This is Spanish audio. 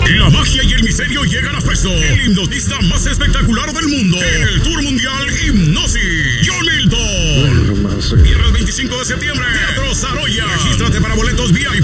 La magia y el misterio llegan a Festo, el hipnotista más espectacular del mundo, en el Tour Mundial Hipnosis. John Milton. Viernes 25 de septiembre, Teatro Saroya. Regístrate para boletos VIP